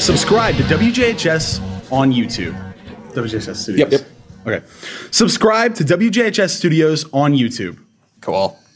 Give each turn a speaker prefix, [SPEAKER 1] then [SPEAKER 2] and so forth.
[SPEAKER 1] Subscribe to WJHS on YouTube. WJHS Studios.
[SPEAKER 2] Yep.
[SPEAKER 1] Okay. Subscribe to WJHS Studios on YouTube.
[SPEAKER 2] Cool.